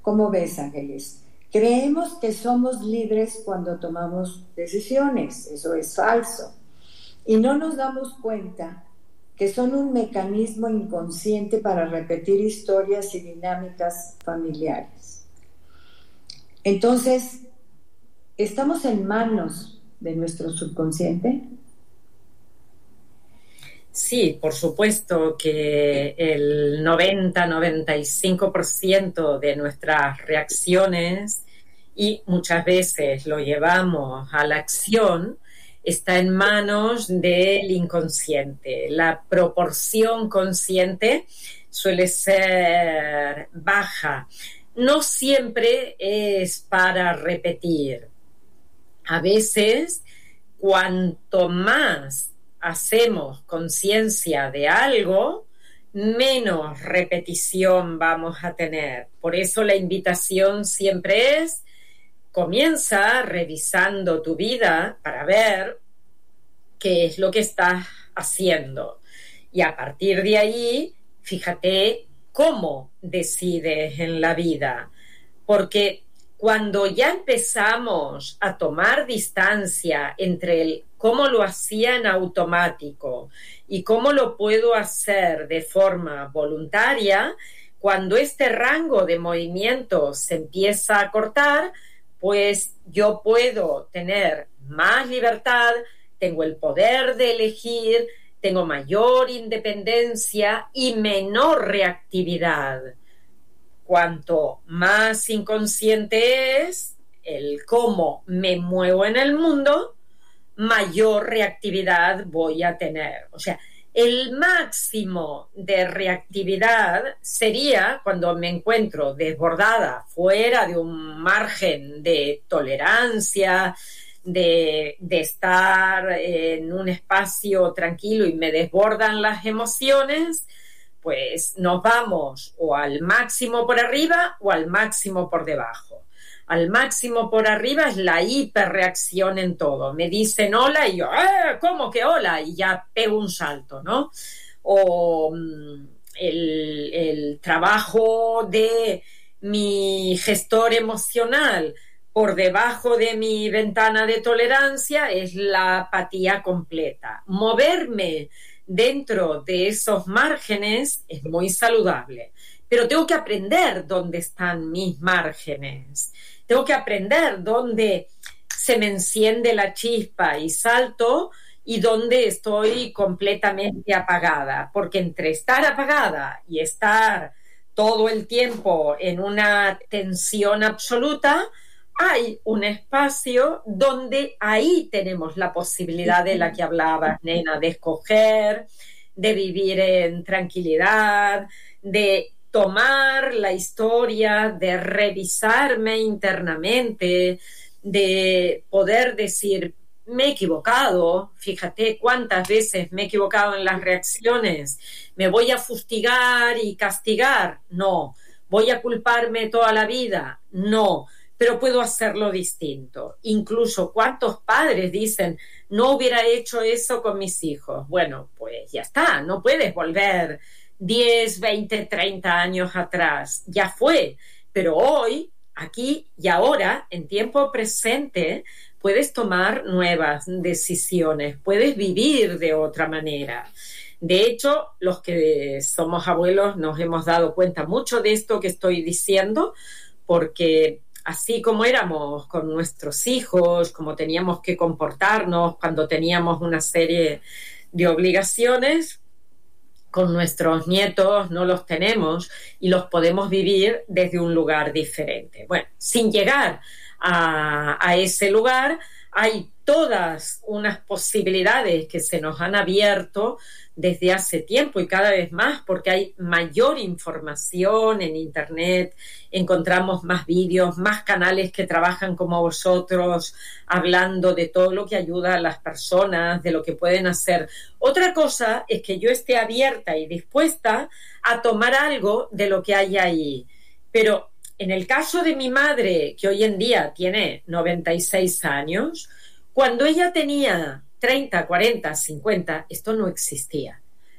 ¿Cómo ves, Ángeles? Creemos que somos libres cuando tomamos decisiones, eso es falso. Y no nos damos cuenta que son un mecanismo inconsciente para repetir historias y dinámicas familiares. Entonces, ¿estamos en manos de nuestro subconsciente? Sí, por supuesto que el 90-95% de nuestras reacciones, y muchas veces lo llevamos a la acción, está en manos del inconsciente. La proporción consciente suele ser baja. No siempre es para repetir. A veces, cuanto más hacemos conciencia de algo, menos repetición vamos a tener. Por eso la invitación siempre es: comienza revisando tu vida para ver qué es lo que estás haciendo. Y a partir de ahí, fíjate cómo decides en la vida. Porque cuando ya empezamos a tomar distancia entre el cómo lo hacía en automático y cómo lo puedo hacer de forma voluntaria, cuando este rango de movimiento se empieza a cortar, pues yo puedo tener más libertad, tengo el poder de elegir, tengo mayor independencia y menor reactividad. Cuanto más inconsciente es el cómo me muevo en el mundo, mayor reactividad voy a tener. O sea, el máximo de reactividad sería cuando me encuentro desbordada, fuera de un margen de tolerancia, de estar en un espacio tranquilo y me desbordan las emociones. Pues nos vamos o al máximo por arriba o al máximo por debajo. Al máximo por arriba es la hiperreacción en todo. Me dicen hola y yo, ¿cómo que hola? Y ya pego un salto, ¿no? O el trabajo de mi gestor emocional por debajo de mi ventana de tolerancia es la apatía completa. Moverme dentro de esos márgenes es muy saludable, pero tengo que aprender dónde están mis márgenes, tengo que aprender dónde se me enciende la chispa y salto y dónde estoy completamente apagada, porque entre estar apagada y estar todo el tiempo en una tensión absoluta, hay un espacio donde ahí tenemos la posibilidad de la que hablabas, nena, de escoger, de vivir en tranquilidad, de tomar la historia, de revisarme internamente, de poder decir, me he equivocado, fíjate cuántas veces me he equivocado en las reacciones, me voy a fustigar y castigar, no, voy a culparme toda la vida, no, pero puedo hacerlo distinto. Incluso cuántos padres dicen, no hubiera hecho eso con mis hijos. Bueno, pues ya está, no puedes volver 10, 20, 30 años atrás, ya fue, pero hoy, aquí y ahora, en tiempo presente, puedes tomar nuevas decisiones, puedes vivir de otra manera. De hecho, los que somos abuelos nos hemos dado cuenta mucho de esto que estoy diciendo, porque así como éramos con nuestros hijos, como teníamos que comportarnos cuando teníamos una serie de obligaciones, con nuestros nietos no los tenemos y los podemos vivir desde un lugar diferente. Bueno, sin llegar a ese lugar, hay todas unas posibilidades que se nos han abierto desde hace tiempo y cada vez más, porque hay mayor información en internet, encontramos más vídeos, más canales que trabajan como vosotros, hablando de todo lo que ayuda a las personas, de lo que pueden hacer. Otra cosa es que yo esté abierta y dispuesta a tomar algo de lo que hay ahí. Pero en el caso de mi madre, que hoy en día tiene 96 años, cuando ella tenía 30, 40, 50, esto no existía.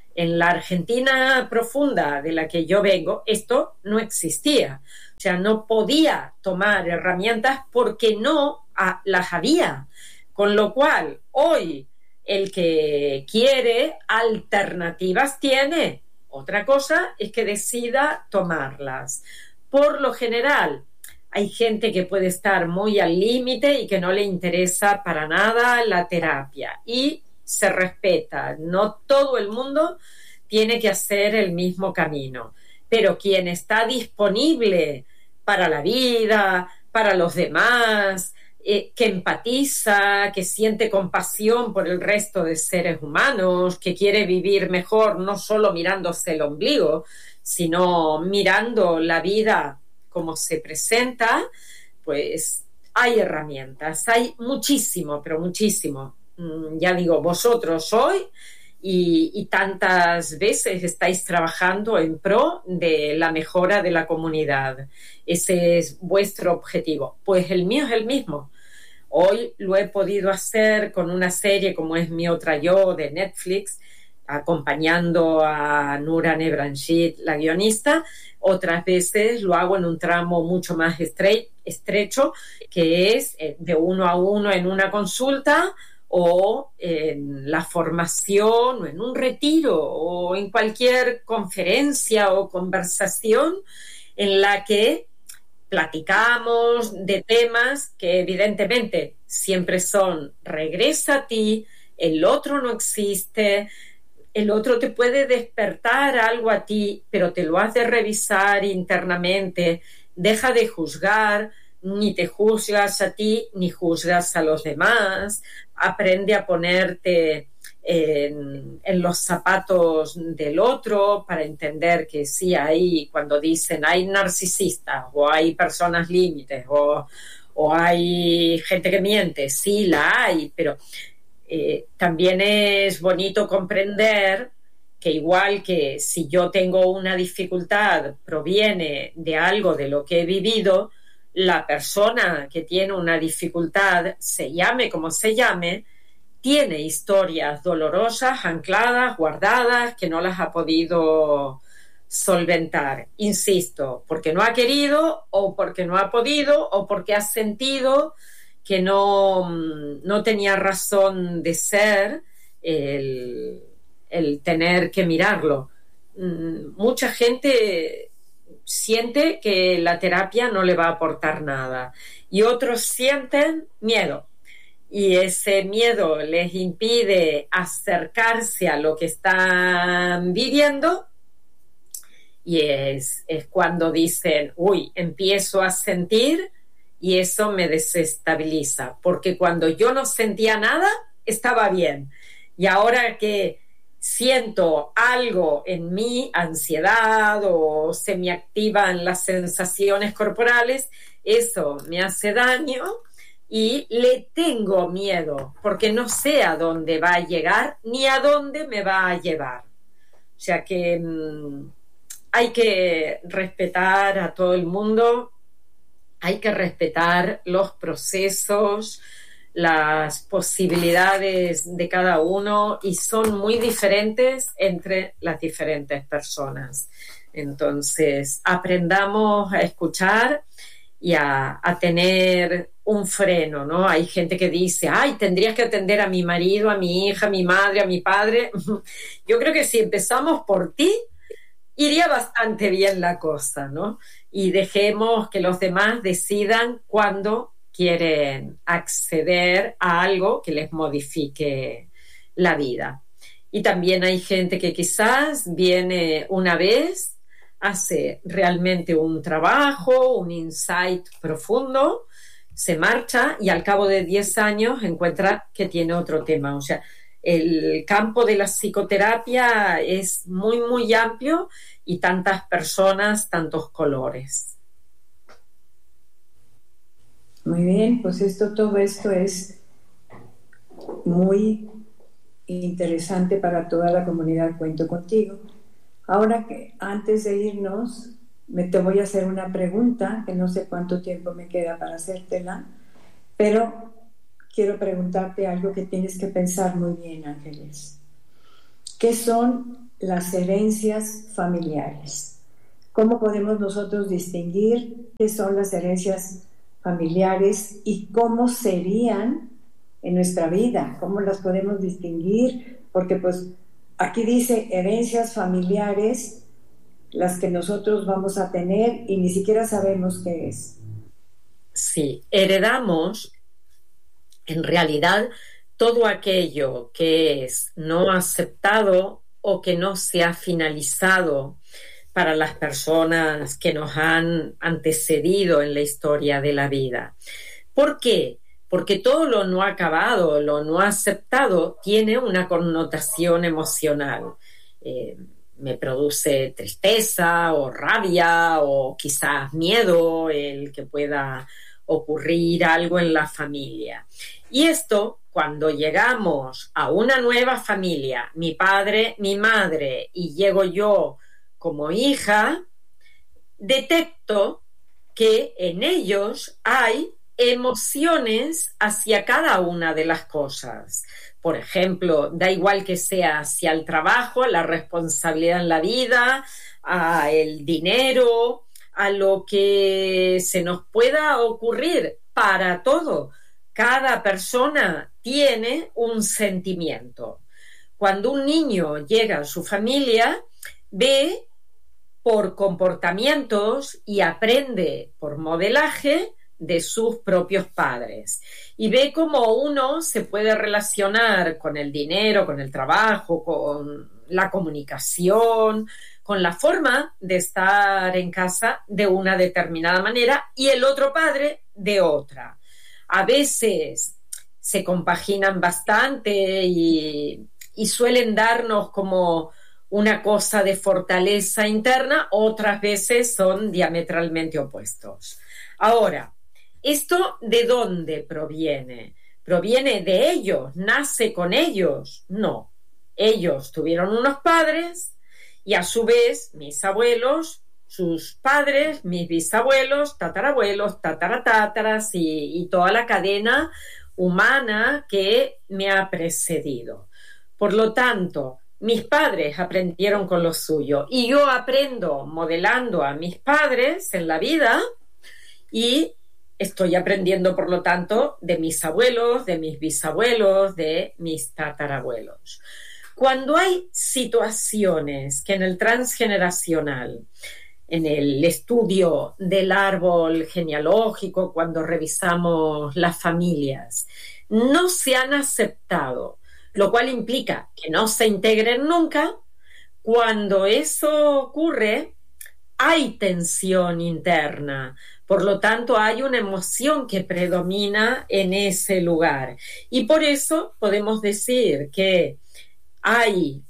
En la Argentina profunda de la que yo vengo, esto no existía. O sea, no podía tomar herramientas porque no las había. Con lo cual, hoy, el que quiere alternativas tiene. Otra cosa es que decida tomarlas. Por lo general, hay gente que puede estar muy al límite y que no le interesa para nada la terapia. Y se respeta. No todo el mundo tiene que hacer el mismo camino. Pero quien está disponible para la vida, para los demás, que empatiza, que siente compasión por el resto de seres humanos, que quiere vivir mejor no solo mirándose el ombligo, sino mirando la vida como se presenta, pues hay herramientas, hay muchísimo, pero muchísimo. Ya digo, vosotros hoy y tantas veces estáis trabajando en pro de la mejora de la comunidad. Ese es vuestro objetivo. Pues el mío es el mismo. Hoy lo he podido hacer con una serie como es Mi Otra Yo de Netflix, acompañando a Nura Nebranchit, la guionista. Otras veces lo hago en un tramo mucho más estrecho, que es de 1 a 1 en una consulta, o en la formación, o en un retiro, o en cualquier conferencia o conversación en la que platicamos de temas que evidentemente siempre son: regresa a ti, el otro no existe, el otro te puede despertar algo a ti, pero te lo has de revisar internamente, deja de juzgar, ni te juzgas a ti, ni juzgas a los demás, aprende a ponerte en los zapatos del otro para entender que sí, hay, cuando dicen hay narcisistas o hay personas límites o hay gente que miente, sí la hay, pero también es bonito comprender que igual que si yo tengo una dificultad proviene de algo de lo que he vivido, la persona que tiene una dificultad, se llame como se llame, tiene historias dolorosas, ancladas, guardadas, que no las ha podido solventar. Insisto, porque no ha querido o porque no ha podido o porque ha sentido que no tenía razón de ser el tener que mirarlo. Mucha gente siente que la terapia no le va a aportar nada y otros sienten miedo y ese miedo les impide acercarse a lo que están viviendo y es cuando dicen, uy, empiezo a sentir y eso me desestabiliza, porque cuando yo no sentía nada estaba bien y ahora que siento algo en mí, ansiedad o se me activan las sensaciones corporales, eso me hace daño y le tengo miedo porque no sé a dónde va a llegar ni a dónde me va a llevar. O sea que hay que respetar a todo el mundo, hay que respetar los procesos, las posibilidades de cada uno y son muy diferentes entre las diferentes personas. Entonces, aprendamos a escuchar y a tener un freno, ¿no? Hay gente que dice, ay, tendrías que atender a mi marido, a mi hija, a mi madre, a mi padre. Yo creo que si empezamos por ti, iría bastante bien la cosa, ¿no? Y dejemos que los demás decidan cuándo quieren acceder a algo que les modifique la vida. Y también hay gente que quizás viene una vez, hace realmente un trabajo, un insight profundo, se marcha y al cabo de 10 años encuentra que tiene otro tema. O sea, el campo de la psicoterapia es muy, muy amplio y tantas personas, tantos colores. Muy bien, pues todo esto es muy interesante para toda la comunidad Cuento Contigo. Ahora que antes de irnos, te voy a hacer una pregunta, que no sé cuánto tiempo me queda para hacértela, pero quiero preguntarte algo que tienes que pensar muy bien, Ángeles. ¿Qué son las herencias familiares. ¿Cómo podemos nosotros distinguir qué son las herencias familiares y cómo serían en nuestra vida? ¿Cómo las podemos distinguir? Porque pues aquí dice herencias familiares, las que nosotros vamos a tener y ni siquiera sabemos qué es. Sí, heredamos en realidad todo aquello que es no aceptado o que no se ha finalizado para las personas que nos han antecedido en la historia de la vida. ¿Por qué? Porque todo lo no acabado, lo no aceptado, tiene una connotación emocional. Me produce tristeza o rabia o quizás miedo el que pueda ocurrir algo en la familia. Y esto, cuando llegamos a una nueva familia, mi padre, mi madre, y llego yo como hija, detecto que en ellos hay emociones hacia cada una de las cosas. Por ejemplo, da igual que sea hacia el trabajo, la responsabilidad en la vida, a el dinero, a lo que se nos pueda ocurrir, para todo. Cada persona tiene un sentimiento. Cuando un niño llega a su familia, ve por comportamientos y aprende por modelaje de sus propios padres. Y ve cómo uno se puede relacionar con el dinero, con el trabajo, con la comunicación, con la forma de estar en casa de una determinada manera y el otro padre de otra. A veces se compaginan bastante y suelen darnos como una cosa de fortaleza interna, otras veces son diametralmente opuestos. Ahora, ¿esto de dónde proviene? ¿Proviene de ellos? ¿Nace con ellos? No. Ellos tuvieron unos padres y a su vez mis abuelos, sus padres, mis bisabuelos, tatarabuelos, tataratátaras y toda la cadena humana que me ha precedido. Por lo tanto, mis padres aprendieron con lo suyo y yo aprendo modelando a mis padres en la vida y estoy aprendiendo, por lo tanto, de mis abuelos, de mis bisabuelos, de mis tatarabuelos. Cuando hay situaciones que en el transgeneracional, en el estudio del árbol genealógico, cuando revisamos las familias, no se han aceptado, lo cual implica que no se integren nunca, cuando eso ocurre, hay tensión interna. Por lo tanto, hay una emoción que predomina en ese lugar. Y por eso podemos decir que hay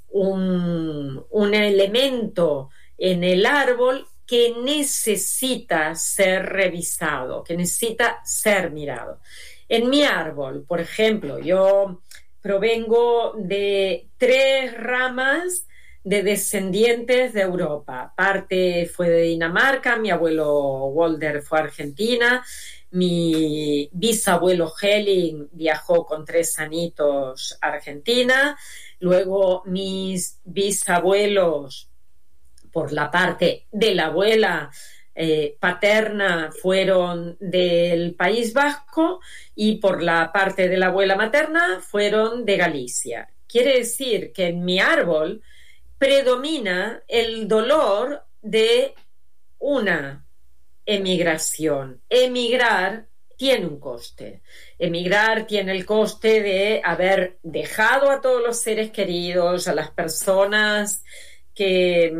un elemento en el árbol que necesita ser revisado, que necesita ser mirado. En mi árbol, por ejemplo, yo provengo de 3 ramas de descendientes de Europa. Parte fue de Dinamarca, mi abuelo Walder fue a Argentina, mi bisabuelo Helling viajó con 3 añitos a Argentina, luego mis bisabuelos por la parte de la abuela paterna fueron del País Vasco y por la parte de la abuela materna fueron de Galicia. Quiere decir que en mi árbol predomina el dolor de una emigración. Emigrar tiene un coste. Emigrar tiene el coste de haber dejado a todos los seres queridos, a las personas que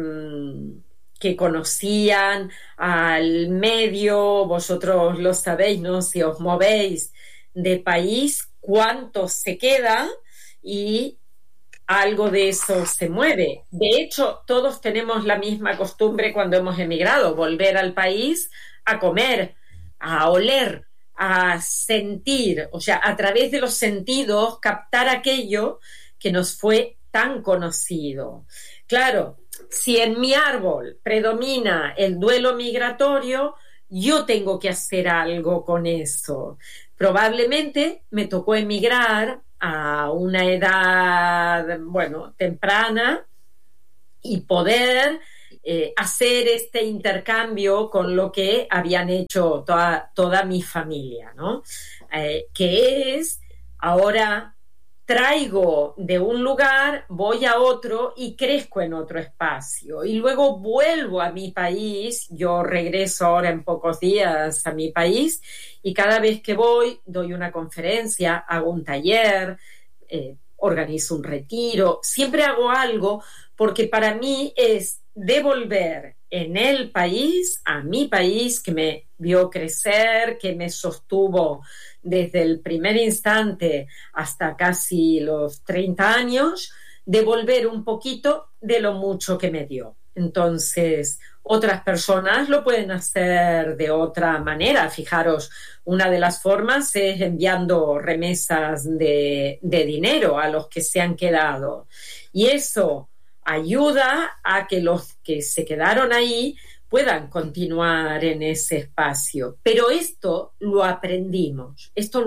conocían, al medio. Vosotros lo sabéis, ¿no? Si os movéis de país, cuánto se queda y algo de eso se mueve. De hecho, todos tenemos la misma costumbre cuando hemos emigrado, volver al país a comer, a oler, a sentir, o sea, a través de los sentidos, captar aquello que nos fue tan conocido. Claro, si en mi árbol predomina el duelo migratorio, yo tengo que hacer algo con eso. Probablemente me tocó emigrar a una edad, temprana, y poder hacer este intercambio con lo que habían hecho toda mi familia, ¿no? Que es ahora traigo de un lugar, voy a otro y crezco en otro espacio. Y luego vuelvo a mi país, yo regreso ahora en pocos días a mi país y cada vez que voy doy una conferencia, hago un taller, organizo un retiro, siempre hago algo porque para mí es devolver en el país, a mi país que me vio crecer, que me sostuvo desde el primer instante hasta casi los 30 años, devolver un poquito de lo mucho que me dio. Entonces, otras personas lo pueden hacer de otra manera. Fijaros, una de las formas es enviando remesas de dinero a los que se han quedado. Y eso ayuda a que los que se quedaron ahí puedan continuar en ese espacio. Pero esto lo aprendimos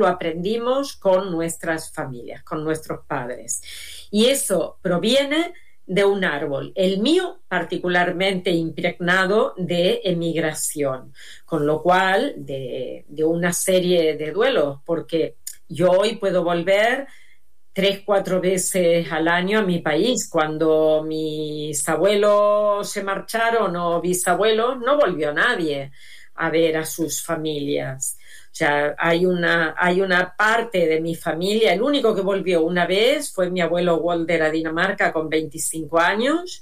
con nuestras familias, con nuestros padres. Y eso proviene de un árbol, el mío particularmente impregnado de emigración, con lo cual de una serie de duelos, porque yo hoy puedo volver 3-4 veces al año a mi país. Cuando mis abuelos se marcharon o bisabuelos, no volvió nadie a ver a sus familias. O sea, hay una parte de mi familia, el único que volvió una vez fue mi abuelo Walder a Dinamarca con 25 años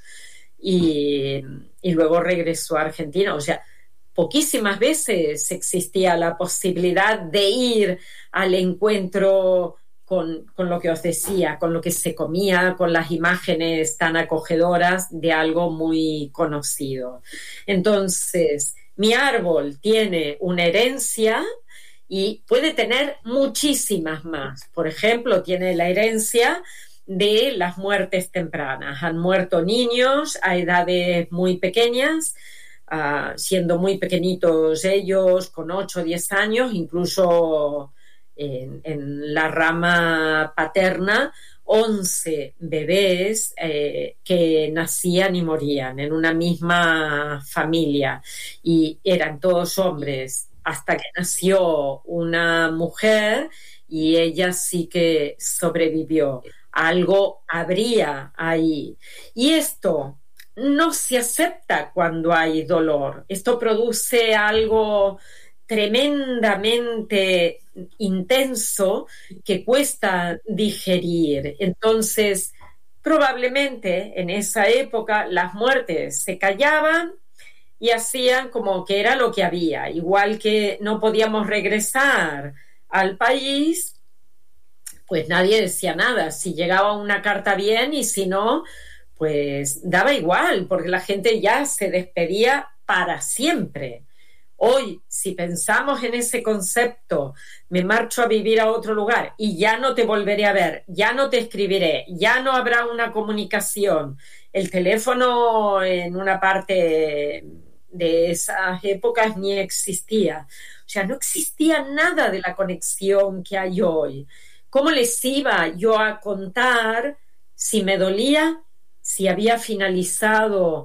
y luego regresó a Argentina. O sea, poquísimas veces existía la posibilidad de ir al encuentro con lo que os decía, con lo que se comía, con las imágenes tan acogedoras de algo muy conocido. Entonces, mi árbol tiene una herencia y puede tener muchísimas más. Por ejemplo, tiene la herencia de las muertes tempranas. Han muerto niños a edades muy pequeñas, siendo muy pequeñitos ellos, con 8 o 10 años, incluso en la rama paterna, 11 bebés que nacían y morían en una misma familia y eran todos hombres hasta que nació una mujer y ella sí que sobrevivió. Algo habría ahí. Y esto no se acepta cuando hay dolor. Esto produce algo tremendamente intenso que cuesta digerir. Entonces, probablemente en esa época las muertes se callaban y hacían como que era lo que había. Igual que no podíamos regresar al país, pues nadie decía nada. Si llegaba una carta bien y si no, pues daba igual, porque la gente ya se despedía para siempre. Hoy, si pensamos en ese concepto, me marcho a vivir a otro lugar y ya no te volveré a ver, ya no te escribiré, ya no habrá una comunicación. El teléfono en una parte de esas épocas ni existía. O sea, no existía nada de la conexión que hay hoy. ¿Cómo les iba yo a contar si me dolía, si había finalizado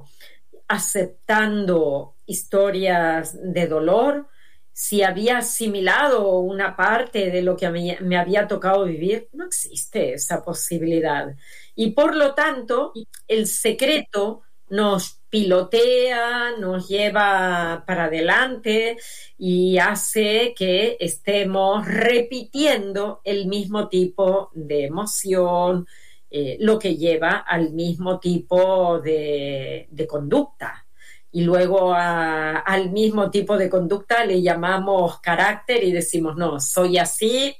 aceptando historias de dolor, si había asimilado una parte de lo que me había tocado vivir? No existe esa posibilidad. Y por lo tanto, el secreto nos pilotea, nos lleva para adelante y hace que estemos repitiendo el mismo tipo de emoción, lo que lleva al mismo tipo de conducta. Y luego al mismo tipo de conducta le llamamos carácter y decimos, no, soy así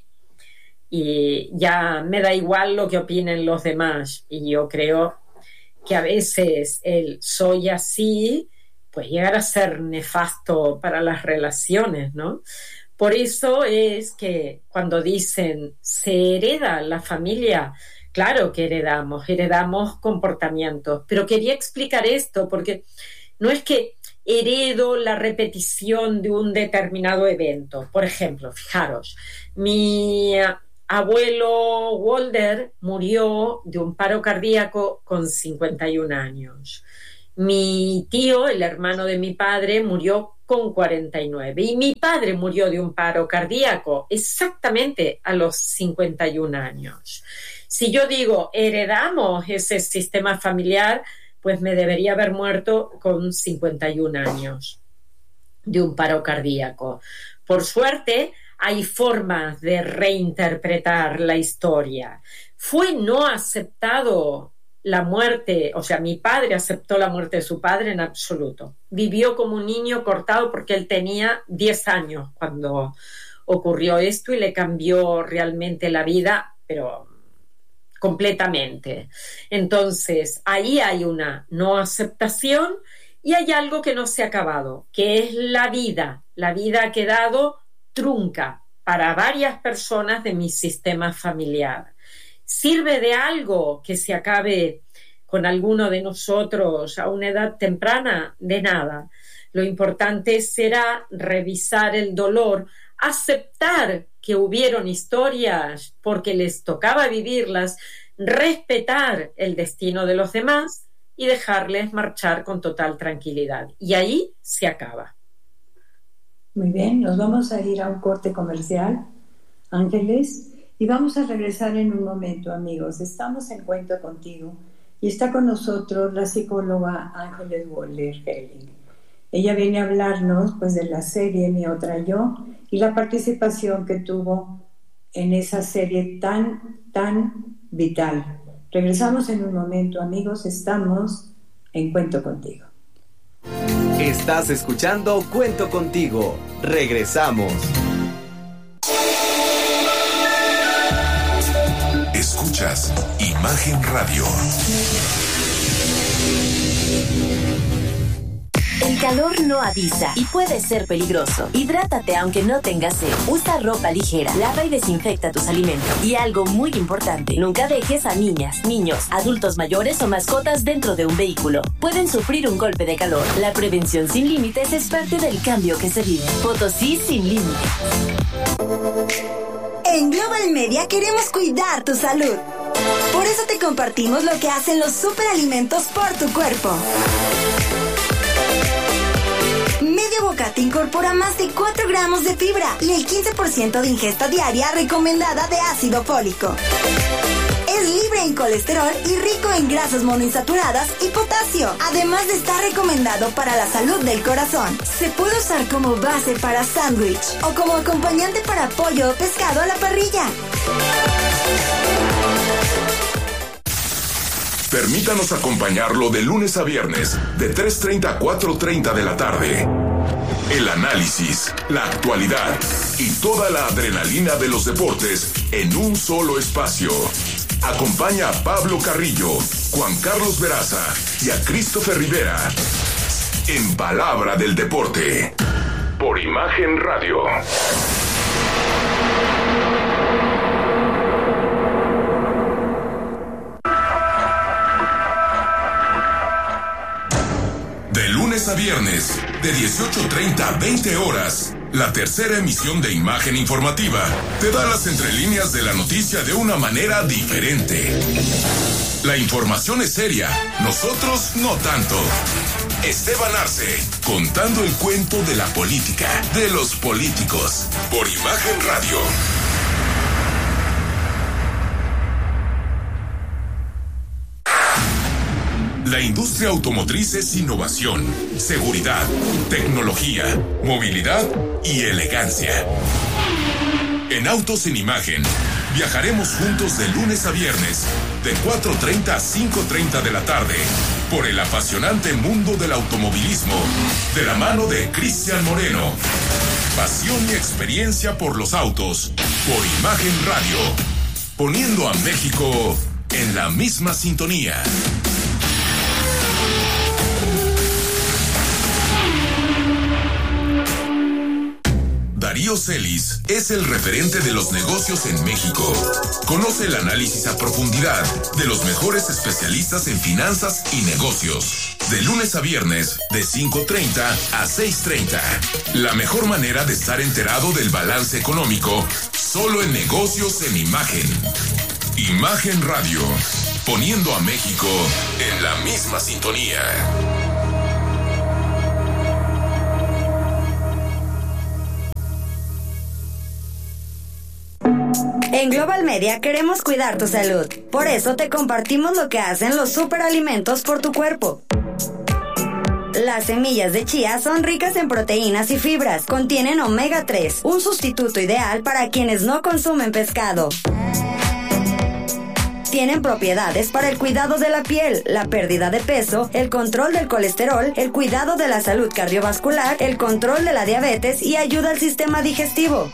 y ya me da igual lo que opinen los demás. Y yo creo que a veces el soy así pues llegar a ser nefasto para las relaciones, ¿no? Por eso es que cuando dicen se hereda la familia, claro que heredamos comportamientos, pero quería explicar esto porque no es que heredo la repetición de un determinado evento. Por ejemplo, fijaros, mi abuelo Walter murió de un paro cardíaco con 51 años. Mi tío, el hermano de mi padre, murió con 49. Y mi padre murió de un paro cardíaco exactamente a los 51 años. Si yo digo, heredamos ese sistema familiar, pues me debería haber muerto con 51 años de un paro cardíaco. Por suerte, hay formas de reinterpretar la historia. Fue no aceptado la muerte, o sea, mi padre aceptó la muerte de su padre en absoluto. Vivió como un niño cortado porque él tenía 10 años cuando ocurrió esto y le cambió realmente la vida, pero completamente. Entonces, ahí hay una no aceptación y hay algo que no se ha acabado, que es la vida. La vida ha quedado trunca para varias personas de mi sistema familiar. ¿Sirve de algo que se acabe con alguno de nosotros a una edad temprana? De nada. Lo importante será revisar el dolor, aceptar que hubieron historias porque les tocaba vivirlas, respetar el destino de los demás y dejarles marchar con total tranquilidad. Y ahí se acaba. Muy bien, nos vamos a ir a un corte comercial, Ángeles, y vamos a regresar en un momento, amigos. Estamos en Cuento Contigo y está con nosotros la psicóloga Ángeles Wohler-Helling. Ella viene a hablarnos pues de la serie Mi Otra Yo y la participación que tuvo en esa serie tan vital. Regresamos en un momento, amigos. Estamos en Cuento Contigo. Estás escuchando Cuento Contigo. Regresamos. Escuchas Imagen Radio. El calor no avisa y puede ser peligroso. Hidrátate aunque no tengas sed. Usa ropa ligera, lava y desinfecta tus alimentos. Y algo muy importante, nunca dejes a niñas, niños, adultos mayores o mascotas dentro de un vehículo. Pueden sufrir un golpe de calor. La prevención sin límites es parte del cambio que se vive. Potosí sin límites. En Global Media queremos cuidar tu salud. Por eso te compartimos lo que hacen los superalimentos por tu cuerpo. Medio bocata incorpora más de 4 gramos de fibra y el 15% de ingesta diaria recomendada de ácido fólico. Es libre en colesterol y rico en grasas monoinsaturadas y potasio, además de estar recomendado para la salud del corazón. Se puede usar como base para sándwich o como acompañante para pollo o pescado a la parrilla. Permítanos acompañarlo de lunes a viernes, de 3:30 a 4:30 de la tarde. El análisis, la actualidad y toda la adrenalina de los deportes en un solo espacio. Acompaña a Pablo Carrillo, Juan Carlos Veraza y a Christopher Rivera en Palabra del Deporte por Imagen Radio. De lunes a viernes, de 18:30 a 20 horas, la tercera emisión de Imagen Informativa te da las entrelíneas de la noticia de una manera diferente. La información es seria, nosotros no tanto. Esteban Arce, contando el cuento de la política, de los políticos, por Imagen Radio. La industria automotriz es innovación, seguridad, tecnología, movilidad y elegancia. En Autos en Imagen, viajaremos juntos de lunes a viernes, de 4:30 a 5:30 de la tarde, por el apasionante mundo del automovilismo, de la mano de Cristian Moreno. Pasión y experiencia por los autos, por Imagen Radio, poniendo a México en la misma sintonía. Darío Celis es el referente de los negocios en México. Conoce el análisis a profundidad de los mejores especialistas en finanzas y negocios. De lunes a viernes, de 5:30 a 6:30. La mejor manera de estar enterado del balance económico, Solo en negocios en imagen. Imagen Radio, poniendo a México en la misma sintonía. En Global Media queremos cuidar tu salud. Por eso te compartimos lo que hacen los superalimentos por tu cuerpo. Las semillas de chía son ricas en proteínas y fibras. Contienen omega 3, un sustituto ideal para quienes no consumen pescado. Tienen propiedades para el cuidado de la piel, la pérdida de peso, el control del colesterol, el cuidado de la salud cardiovascular, el control de la diabetes y ayuda al sistema digestivo.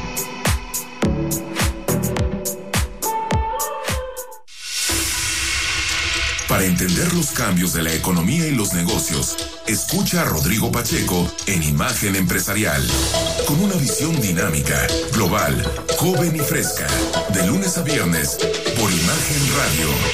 Para entender los cambios de la economía y los negocios, escucha a Rodrigo Pacheco en Imagen Empresarial, con una visión dinámica, global, joven y fresca, de lunes a viernes, por Imagen Radio.